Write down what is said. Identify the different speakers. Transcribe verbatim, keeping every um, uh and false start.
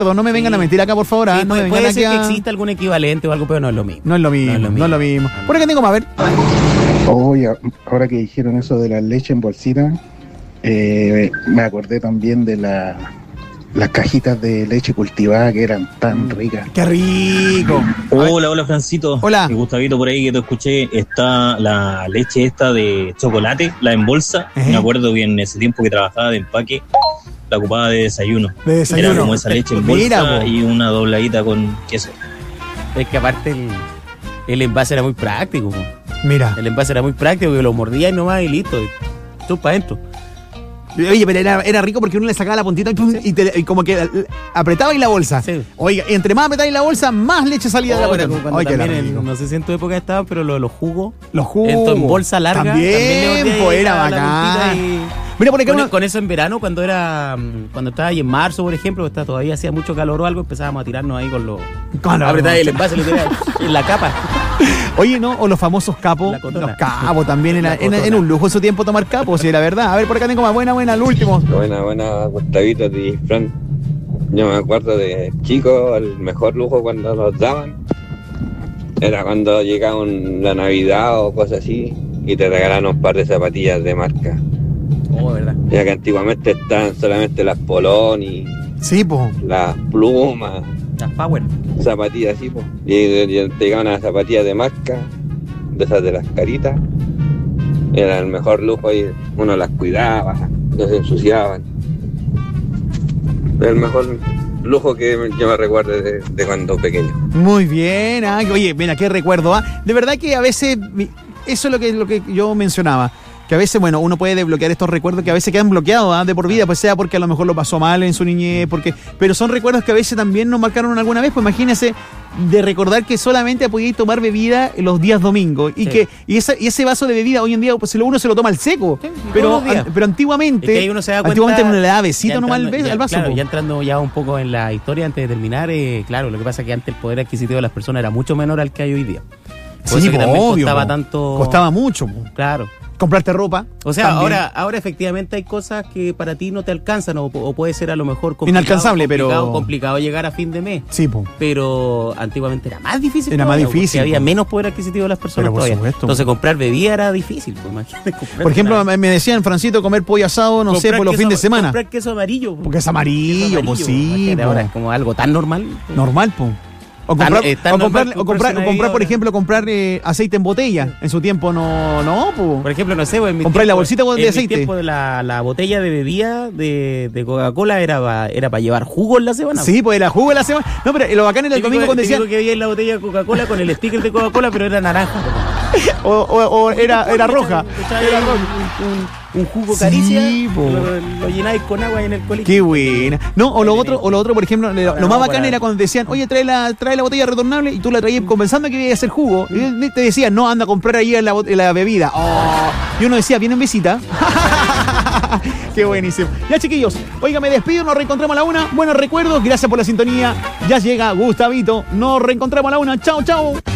Speaker 1: No me vengan a mentir acá, por favor.
Speaker 2: Sí,
Speaker 1: ¿eh? No
Speaker 2: puede,
Speaker 1: me
Speaker 2: puede
Speaker 1: vengan
Speaker 2: ser
Speaker 1: aquí
Speaker 2: que
Speaker 1: a...
Speaker 2: exista algún equivalente o algo, pero no es lo mismo.
Speaker 1: No es lo mismo, no es lo mismo. No es lo mismo. Por acá tengo más, a ver.
Speaker 3: Oye, ahora que dijeron eso de la leche en bolsita, eh, me acordé también de la, las cajitas de leche cultivada que eran tan ricas.
Speaker 1: ¡Qué rico!
Speaker 4: Hola, hola Francito.
Speaker 1: Hola.
Speaker 4: Mi Gustavito por ahí que te escuché, está la leche esta de chocolate, la en bolsa.
Speaker 1: Ejé.
Speaker 4: Me acuerdo que en ese tiempo que trabajaba de empaque, la ocupaba de desayuno.
Speaker 1: De desayuno.
Speaker 4: Era como esa leche en
Speaker 1: Mira,
Speaker 4: bolsa
Speaker 1: po.
Speaker 4: y una dobladita con queso.
Speaker 2: Es que aparte el, el envase era muy práctico. Po.
Speaker 1: Mira.
Speaker 2: El envase era muy práctico, que lo mordías nomás y listo. Tú para adentro.
Speaker 1: Oye, pero era, era rico porque uno le sacaba la puntita y, pum, y, te- y como que eh, apretaba y la bolsa.
Speaker 2: Sí.
Speaker 1: Oiga, y entre más apretabais la bolsa, más leche salía de la
Speaker 2: Ahora,
Speaker 1: bolsa.
Speaker 2: cuando
Speaker 1: Ay, qué
Speaker 2: también en-
Speaker 1: rico.
Speaker 2: no sé si en tu época estaban, pero lo- los jugos.
Speaker 1: Los jugos.
Speaker 2: Esto en bolsa larga.
Speaker 1: También,
Speaker 2: le mordías
Speaker 1: pues,
Speaker 2: ahí
Speaker 1: era
Speaker 2: la- la
Speaker 1: bacán.
Speaker 2: puntita y-
Speaker 1: Mira, por acá
Speaker 2: Con,
Speaker 1: uno-
Speaker 2: con eso en verano, cuando era mm, cuando estaba ahí en marzo, por ejemplo, está, todavía hacía mucho calor o algo, empezábamos a tirarnos ahí con los...
Speaker 1: Con la-
Speaker 2: Apretar el envase, le tiraba en la capa.
Speaker 1: Oye, ¿no? O los famosos capos.
Speaker 2: La cotona.
Speaker 1: Los capos también. Era,
Speaker 2: La
Speaker 1: era-
Speaker 2: cotona.
Speaker 1: era un lujo en su tiempo tomar capos, sí, la verdad. A ver, por acá tengo más buena, buena, el último.
Speaker 5: Buena, buena, Gustavito y Fran. Yo me acuerdo de chico, el mejor lujo cuando nos daban era cuando llegaba un- la Navidad o cosas así y te regalaban un par de zapatillas de marca.
Speaker 2: Oh, verdad.
Speaker 5: Ya que antiguamente estaban solamente las Poloni,
Speaker 1: Sí, po.
Speaker 5: las plumas,
Speaker 2: Las Power.
Speaker 5: zapatillas así, pues. Y, y te llegaban las zapatillas de marca, de esas de las caritas. Era el mejor lujo y uno las cuidaba, no se ensuciaban. El mejor lujo que yo me recuerdo de, de cuando pequeño.
Speaker 1: Muy bien. Ah, oye, mira, qué recuerdo. ¿Ah? De verdad que a veces, mi- eso es lo que, lo que yo mencionaba. Que a veces, bueno, uno puede desbloquear estos recuerdos que a veces quedan bloqueados, ¿ah? De por vida, pues sea porque a lo mejor lo pasó mal en su niñez, porque, pero son recuerdos que a veces también nos marcaron alguna vez. Pues imagínese de recordar que solamente podíais tomar bebida los días domingos y
Speaker 2: Sí.
Speaker 1: que y, esa, y ese vaso de bebida hoy en día pues, uno se lo toma al seco.
Speaker 2: Sí,
Speaker 1: pero,
Speaker 2: todos los días.
Speaker 1: an- pero antiguamente,
Speaker 2: Es que ahí uno se da cuenta,
Speaker 1: antiguamente uno le daba besito
Speaker 2: ya
Speaker 1: nomás al,
Speaker 2: entrando-
Speaker 1: be-
Speaker 2: ya-
Speaker 1: al vaso.
Speaker 2: Claro,
Speaker 1: po.
Speaker 2: ya entrando ya un poco en la historia antes de terminar, eh, claro, lo que pasa es que antes el poder adquisitivo de las personas era mucho menor al que hay hoy día. Por
Speaker 1: Sí,
Speaker 2: eso que
Speaker 1: po,
Speaker 2: también
Speaker 1: obvio,
Speaker 2: costaba
Speaker 1: po.
Speaker 2: tanto...
Speaker 1: Costaba mucho. po.
Speaker 2: Claro.
Speaker 1: Comprarte ropa.
Speaker 2: O sea,
Speaker 1: también.
Speaker 2: ahora, ahora efectivamente hay cosas que para ti no te alcanzan o, o puede ser a lo mejor complicado,
Speaker 1: Inalcanzable, pero-
Speaker 2: complicado, complicado llegar a fin de mes.
Speaker 1: Sí, po.
Speaker 2: Pero antiguamente era más difícil.
Speaker 1: Era más
Speaker 2: todavía,
Speaker 1: difícil,
Speaker 2: porque había
Speaker 1: po.
Speaker 2: menos poder adquisitivo de las personas
Speaker 1: Pero por
Speaker 2: todavía.
Speaker 1: supuesto,
Speaker 2: Entonces
Speaker 1: po.
Speaker 2: comprar bebida era difícil. Pues, imagínate comprar
Speaker 1: Por ejemplo,
Speaker 2: una-
Speaker 1: me me decían, Francito, comer pollo asado, no sé,
Speaker 2: comprar
Speaker 1: por los
Speaker 2: queso-
Speaker 1: fines de semana.
Speaker 2: Comprar queso amarillo. po.
Speaker 1: Porque es amarillo,
Speaker 2: Queso
Speaker 1: pues
Speaker 2: amarillo,
Speaker 1: sí,
Speaker 2: imagínate,
Speaker 1: po.
Speaker 2: ahora es como algo tan normal.
Speaker 1: Normal, po. O
Speaker 2: Tan-
Speaker 1: comprar,
Speaker 2: eh, tan
Speaker 1: o
Speaker 2: normal
Speaker 1: comprar, o comprar,
Speaker 2: comprarse una
Speaker 1: o comprar, por
Speaker 2: bebida
Speaker 1: ejemplo, comprar eh, aceite en botella. En su tiempo no, no, po.
Speaker 2: Por ejemplo, no sé, pues, en mi
Speaker 1: Comprar la
Speaker 2: tiempo-
Speaker 1: bolsita de
Speaker 2: en mi
Speaker 1: aceite.
Speaker 2: tiempo de la, la botella de bebida de, de Coca-Cola era para era pa llevar jugo en la semana.
Speaker 1: Sí, pues era jugo de la semana. No, pero lo bacán era el
Speaker 2: Típico-
Speaker 1: domingo cuando
Speaker 2: típico
Speaker 1: decían,
Speaker 2: que veía en la botella de Coca-Cola con el sticker de Coca-Cola, pero era naranja.
Speaker 1: o, o, o era, era roja.
Speaker 2: ¿Cachai?
Speaker 1: Era
Speaker 2: Un,
Speaker 1: roja.
Speaker 2: un- un jugo
Speaker 1: Sí,
Speaker 2: caricia,
Speaker 1: po.
Speaker 2: lo, lo llenáis con agua en el colegio.
Speaker 1: Qué buena. No, o lo otro, o lo otro, por ejemplo, lo, lo más bacán
Speaker 2: para-
Speaker 1: era cuando decían, oye, trae la, trae la botella retornable y tú la traías pensando que iba a hacer jugo. Y te decían, no, anda a comprar ahí en la, bot- en la bebida. Oh. Y uno decía, ¿vienen visita? Qué buenísimo. Ya, chiquillos, oiga, me despido, nos reencontramos a la una. Buenos recuerdos, gracias por la sintonía. Ya llega Gustavito, nos reencontramos a la una. Chao, chao.